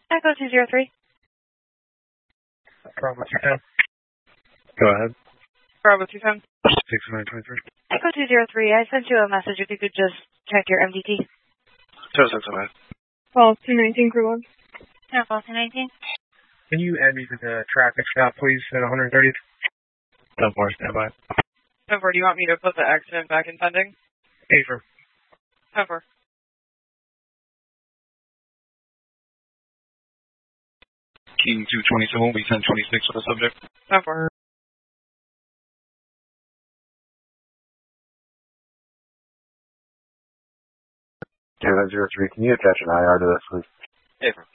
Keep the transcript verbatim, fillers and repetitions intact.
Echo two zero three. Bravo two ten. Go ahead. Bravo two ten. six nine two three. Echo two zero three. I sent you a message if you could just check your M D T. zero six oh eight. Call two nineteen crew one. Yeah, call two nineteen. Can you add me to the traffic stop, please, at one thirtieth? No more, standby. Over, do you want me to put the accident back in pending? Paper. Over. King two twenty-two, we ten twenty-six for the subject. Over. two nine zero three, can you attach an I R to this, please? Paper.